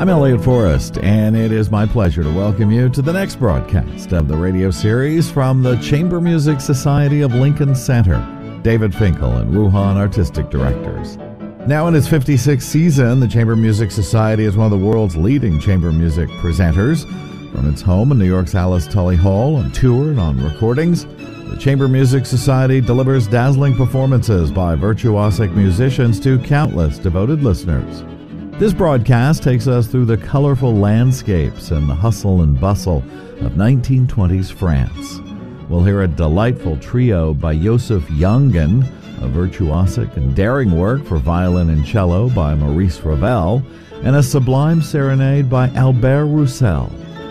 I'm Elliot Forrest, and it is my pleasure to welcome you to the next broadcast of the radio series from the Chamber Music Society of Lincoln Center. David Finkel and Wuhan artistic directors. Now in its 56th season, the Chamber Music Society is one of the world's leading chamber music presenters. From its home in New York's Alice Tully Hall, on tour and on recordings, the Chamber Music Society delivers dazzling performances by virtuosic musicians to countless devoted listeners. This broadcast takes us through the colorful landscapes and the hustle and bustle of 1920s France. We'll hear a delightful trio by Joseph Jongen, a virtuosic and daring work for violin and cello by Maurice Ravel, and a sublime serenade by Albert Roussel.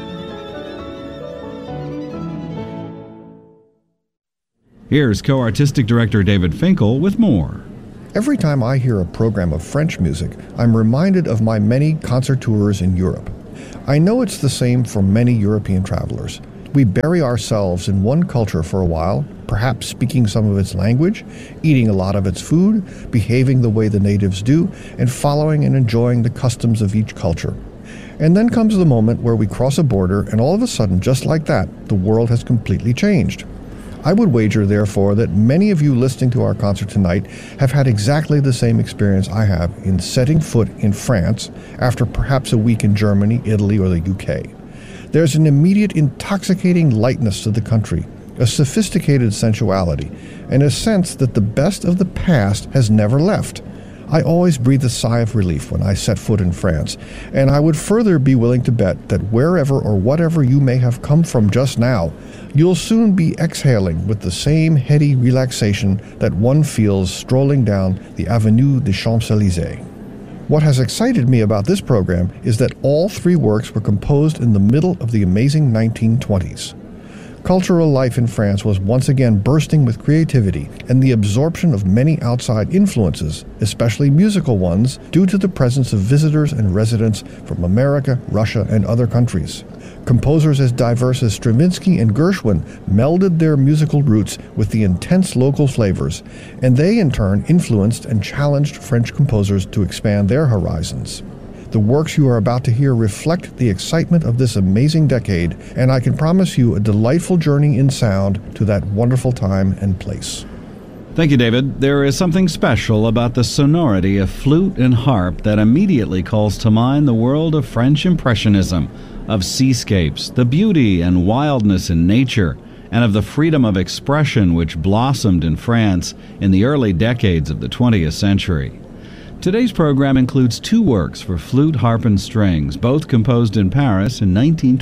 Here's co-artistic director David Finkel with more. Every time I hear a program of French music, I'm reminded of my many concert tours in Europe. I know it's the same for many European travelers. We bury ourselves in one culture for a while, perhaps speaking some of its language, eating a lot of its food, behaving the way the natives do, and following and enjoying the customs of each culture. And then comes the moment where we cross a border, and all of a sudden, just like that, the world has completely changed. I would wager, therefore, that many of you listening to our concert tonight have had exactly the same experience I have in setting foot in France after perhaps a week in Germany, Italy, or the UK. There's an immediate intoxicating lightness to the country, a sophisticated sensuality, and a sense that the best of the past has never left. I always breathe a sigh of relief when I set foot in France, and I would further be willing to bet that wherever or whatever you may have come from just now, you'll soon be exhaling with the same heady relaxation that one feels strolling down the Avenue des Champs-Élysées. What has excited me about this program is that all three works were composed in the middle of the amazing 1920s. Cultural life in France was once again bursting with creativity and the absorption of many outside influences, especially musical ones, due to the presence of visitors and residents from America, Russia, and other countries. Composers as diverse as Stravinsky and Gershwin melded their musical roots with the intense local flavors, and they in turn influenced and challenged French composers to expand their horizons. The works you are about to hear reflect the excitement of this amazing decade, and I can promise you a delightful journey in sound to that wonderful time and place. Thank you, David. There is something special about the sonority of flute and harp that immediately calls to mind the world of French Impressionism, of seascapes, the beauty and wildness in nature, and of the freedom of expression which blossomed in France in the early decades of the 20th century. Today's program includes two works for flute, harp, and strings, both composed in Paris in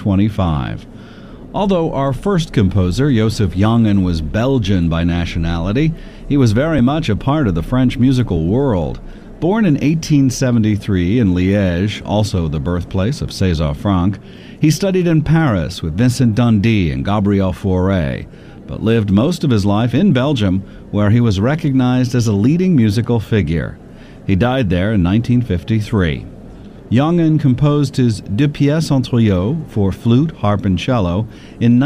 1925. Although our first composer, Joseph Jongen, was Belgian by nationality, he was very much a part of the French musical world. Born in 1873 in Liège, also the birthplace of César Franck, he studied in Paris with Vincent Dundee and Gabriel Fauré, but lived most of his life in Belgium, where he was recognized as a leading musical figure. He died there in 1953. Jongen composed his Deux pièces en trio for flute, harp, and cello in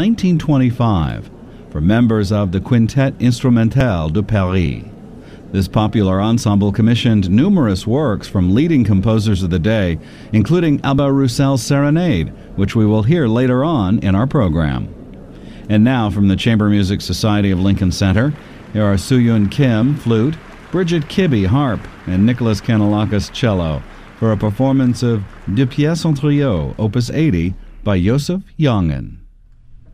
1925 for members of the Quintet Instrumental de Paris. This popular ensemble commissioned numerous works from leading composers of the day, including Albert Roussel's Serenade, which we will hear later on in our program. And now from the Chamber Music Society of Lincoln Center, here are Soo-Yoon Kim, flute, Bridget Kibbe, harp, and Nicholas Kanellakis, cello, for a performance of Deux pièces en trio, Opus 80, by Joseph Jongen.